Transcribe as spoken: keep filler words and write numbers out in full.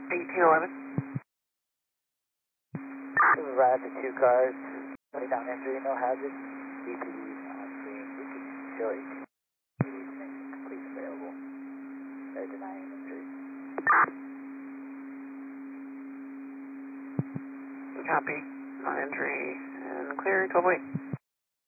eighteen eleven. This is right after two cars. Lay down entry, no hazard. D P D on screen. We can show eighteen. D P D connection complete available. They're denying entry. Copy. On entry and clear. twelve eight.